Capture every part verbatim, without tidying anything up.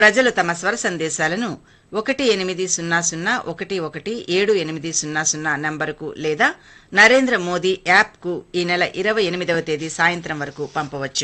ప్రజలు తమ స్వర సందేశాలను ఒకటి ఎనిమిది సున్నా సున్నా ఒకటి ఒకటి ఏడు ఎనిమిది సున్నా సున్నా నంబరుకు లేదా నరేంద్ర మోదీ యాప్కు ఈ నెల ఇరవై ఎనిమిదవ తేదీ సాయంత్రం వరకు పంపవచ్చు.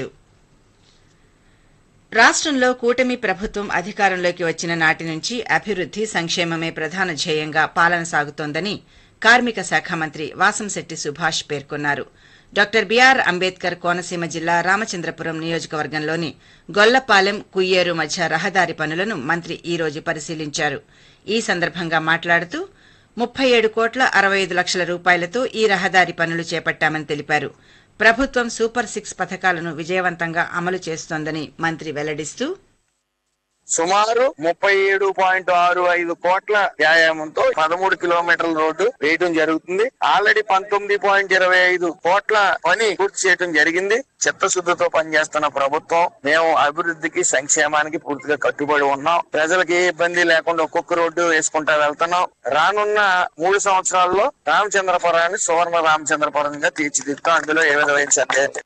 రాష్ట్రంలో కూటమి ప్రభుత్వం అధికారంలోకి వచ్చిన నాటి నుంచి అభివృద్ది, సంక్షేమమే ప్రధాన ధ్యేయంగా పాలన సాగుతోందని కార్మిక శాఖ మంత్రి వాసంశెట్టి సుభాష్ పేర్కొన్నారు. డాక్టర్ బీఆర్ అంబేద్కర్ కోనసీమ జిల్లా రామచంద్రపురం నియోజకవర్గంలోని గొల్లపాలెం, కుయ్యేరు మధ్య రహదారి పనులను మంత్రి ఈ రోజు పరిశీలించారు. ఈ సందర్భంగా మాట్లాడుతూ ముప్పై ఏడు కోట్ల అరవై ఐదు లక్షల రూపాయలతో ఈ రహదారి పనులు చేపట్టామని తెలిపారు. ప్రభుత్వం సూపర్ సిక్స్ పథకాలను విజయవంతంగా అమలు చేస్తోందని మంత్రి వెల్లడిస్తూ సుమారు ముప్పై ఏడు పాయింట్ ఆరు ఐదు కోట్ల వ్యాయామంతో పదమూడు కిలోమీటర్ల రోడ్డు వేయడం జరుగుతుంది. ఆల్రెడీ పంతొమ్మిది పాయింట్ ఇరవై ఐదు కోట్ల పని పూర్తి చేయడం జరిగింది. చిత్తశుద్ధితో పనిచేస్తున్న ప్రభుత్వం. మేము అభివృద్ధికి, సంక్షేమానికి పూర్తిగా కట్టుబడి ఉన్నాం. ప్రజలకు ఏ ఇబ్బంది లేకుండా ఒక్కొక్క రోడ్డు వేసుకుంటా వెళ్తున్నాం. రానున్న మూడు సంవత్సరాల్లో రామచంద్రపురాన్ని సువర్ణ రామచంద్రపురంగా తీర్చిదిద్దాం. అందులో ఏ విధమైన సందేహం.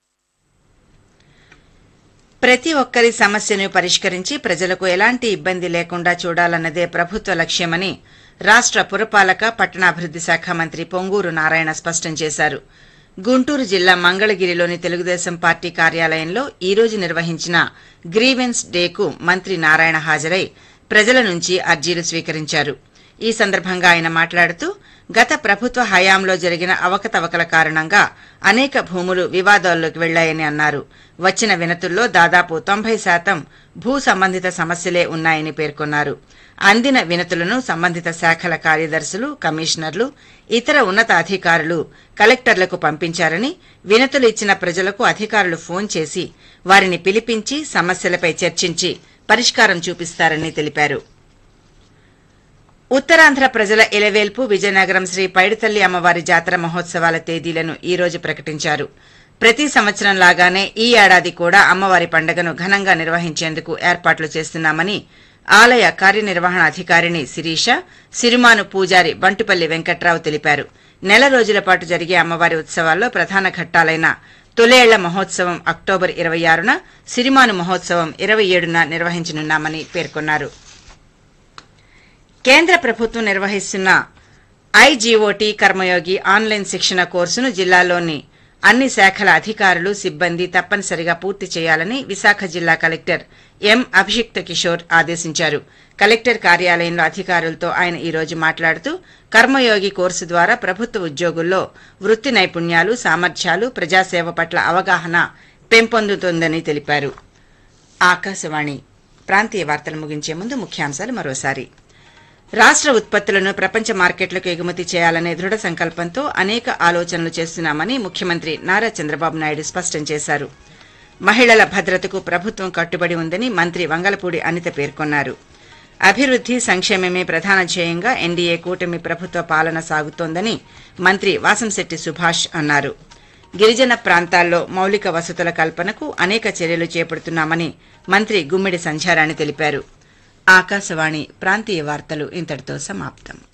ప్రతి ఒక్కరి సమస్యను పరిష్కరించి ప్రజలకు ఎలాంటి ఇబ్బంది లేకుండా చూడాలన్నదే ప్రభుత్వ లక్ష్యమని రాష్ట్ర పురపాలక, పట్టణాభివృద్ది శాఖ మంత్రి పొంగూరు నారాయణ స్పష్టం చేశారు. గుంటూరు జిల్లా మంగళగిరిలోని తెలుగుదేశం పార్టీ కార్యాలయంలో ఈ రోజు నిర్వహించిన గ్రీవెన్స్ డేకు మంత్రి నారాయణ హాజరై ప్రజల నుంచి అర్జీలు స్వీకరించారు. ఈ సందర్భంగా ఆయన మాట్లాడుతూ గత ప్రభుత్వ హయాంలో జరిగిన అవకతవకల కారణంగా అనేక భూములు వివాదాల్లోకి వెళ్లాయని అన్నారు. వచ్చిన వినతుల్లో దాదాపు తొంభై శాతం భూ సంబంధిత సమస్యలే ఉన్నాయని పేర్కొన్నారు. అందిన వినతులను సంబంధిత శాఖల కార్యదర్శులు, కమిషనర్లు, ఇతర ఉన్నత అధికారులు కలెక్టర్లకు పంపించారని, వినతులు ఇచ్చిన ప్రజలకు అధికారులు ఫోన్ చేసి వారిని పిలిపించి సమస్యలపై చర్చించి పరిష్కారం చూపిస్తారని తెలిపారు. ఉత్తరాంధ్ర ప్రజల ఎలవేల్పు విజయనగరం శ్రీ పైడితల్లి అమ్మవారి జాతర మహోత్సవాల తేదీలను ఈ రోజు ప్రకటించారు. ప్రతి సంవత్సరం లాగానే ఈ ఏడాది కూడా అమ్మవారి పండుగను ఘనంగా నిర్వహించేందుకు ఏర్పాట్లు చేస్తున్నామని ఆలయ కార్యనిర్వహణాధికారిణి శిరీష, సిరిమాను పూజారి బంటుపల్లి వెంకట్రావు తెలిపారు. నెల రోజుల పాటు జరిగే అమ్మవారి ఉత్సవాల్లో ప్రధాన ఘట్టాలైన తొలేళ్ల మహోత్సవం అక్టోబర్ ఇరవై ఆరున, సిరిమాను మహోత్సవం ఇరవై ఏడున నిర్వహించనున్నామని పేర్కొన్నారు. కేంద్ర ప్రభుత్వం నిర్వహిస్తున్న ఐజీఓటీ కర్మయోగి ఆన్లైన్ శిక్షణ కోర్సును జిల్లాలోని అన్ని శాఖల అధికారులు, సిబ్బంది తప్పనిసరిగా పూర్తి చేయాలని విశాఖ జిల్లా కలెక్టర్ ఎం అభిషిక్త కిషోర్ ఆదేశించారు. కలెక్టర్ కార్యాలయంలో అధికారులతో ఆయన ఈ రోజు మాట్లాడుతూ కర్మయోగి కోర్సు ద్వారా ప్రభుత్వ ఉద్యోగుల్లో వృత్తి నైపుణ్యాలు, సామర్థ్యాలు, ప్రజాసేవ పట్ల అవగాహన పెంపొందుతోందని తెలిపారు. ఆకాశవాణి ప్రాంతీయ వార్తలు ముగించే ముందు ముఖ్యాంశాలు మరోసారి. రాష్ట్ర ఉత్పత్తులను ప్రపంచ మార్కెట్లకు ఎగుమతి చేయాలనే దృఢ సంకల్పంతో అనేక ఆలోచనలు చేస్తున్నామని ముఖ్యమంత్రి నారా చంద్రబాబు నాయుడు స్పష్టం చేశారు. మహిళల భద్రతకు ప్రభుత్వం కట్టుబడి ఉందని మంత్రి వంగలపూడి అనిత పేర్కొన్నారు. అభివృద్ది, సంక్షేమమే ప్రధాన ధ్యేయంగా ఎన్డీఏ కూటమి ప్రభుత్వ పాలన సాగుతోందని మంత్రి వాసంశెట్టి సుభాష్ అన్నారు. గిరిజన ప్రాంతాల్లో మౌలిక వసతుల కల్పనకు అనేక చర్యలు చేపడుతున్నామని మంత్రి గుమ్మిడి సంధ్యారాణి తెలిపారు. ఆకాశవాణి ప్రాంతీయ వార్తలు ఇంతటితో సమాప్తం.